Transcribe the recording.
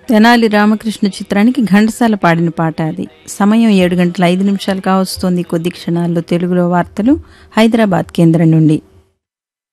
తెనాలి రామకృష్ణ చిత్రానికి ఘంటసాల పాడిన పాట అది. సమయం 7 గంటల 5 నిమిషాలు కావస్తోంది. కొద్ది క్షణాల్లో తెలుగులో వార్తలు హైదరాబాద్ కేంద్రం నుండి.